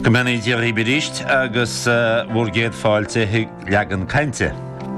Gymynnu Jerry Bidisht agus Wrgedd fáilte legan cainte.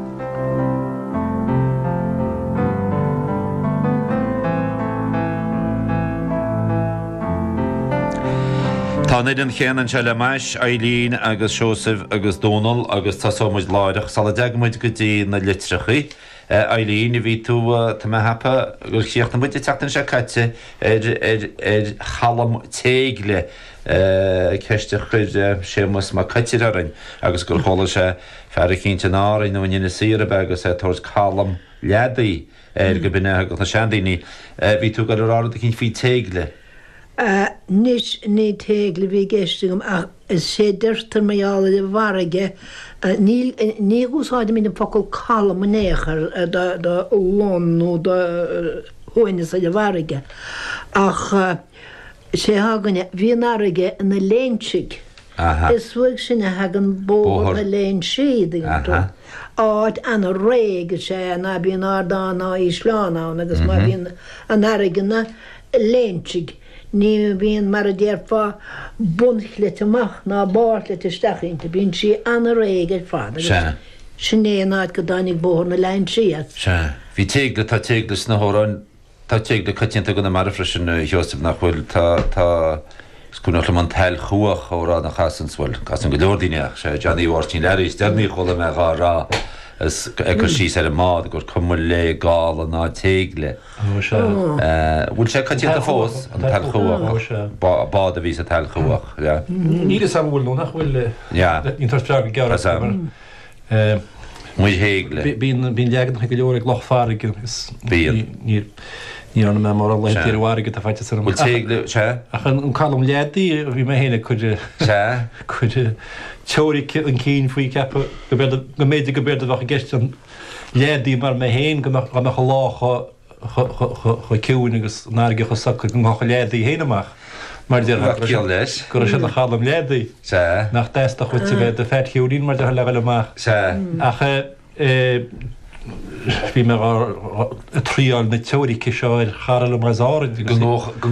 Tá nid an chéan an seile mais Eileen agus Siosif agus Donal agus tá sómuid láideach sal a deagmuid go dtí na litrichaí. Eileen, bhí tú tá me hapa gur síocht na muid teachtain se caite chalam téigle ceiste chuid sémas má caitir arain agus gur chola se fear cínte nárain nó inna síra agus tuairs chalam leadaí go bine agus na seandaoine. Bhí tú gur ráda cinn fí téigle. Nis ní tégle bhí geistigam ach sé deirtar maiála de bharige ní úsáide mína focail chalam a néchar da lón nó da hóinas a de bharige ach sé haganne bhí narige na léinsigh is bhuiig sinna hagan bóthar na léin siad áid anna réige sé na bhíon ardána Ísláán agus má bhíon an narige na léinsigh. Ní bhíon mar a déirfá bunchlit amach ná báirlit isteachinte, bhíon si anna réige fád. Sinnéanaid go dánig bóthar na lein siad. Bhí téigla tá téiglas na hórán tá téigla caiitianta go na mar freisin Joseph nach bhfuil tá scúnach le man teil chuach órá na chasansfuil cas an go leordíineach sé Johnny Ortín leiris dearní chola me gá rá go sí ar a mád gur cumú le gáil a ná téigle. Bhfuil sé caiitianta fós an teil chuach bád a bhís a teil chuach. Níle sam bhfuil nó nach bhfuil intarstreag gear sam. Mu héigle. Bín legan go leor ag lochfáige ní an me mar le tíarhhaige a feitte san bhfuil téigle se? Ach an chalam leadaí bhí mé héna chuide teórí an cín faoi cepa go méidir go beirda bhacha gceist an leadaí mar mé héin go meach lácha chu ciúin agus náige chu sac go mácha leadaí héanaach. Mar leis gur sin na chalam leadaí nach deasta chuid sa bheith a fer chiúín mar de le amach. Ach bhí me tríáil na teórí seáir charal mar záir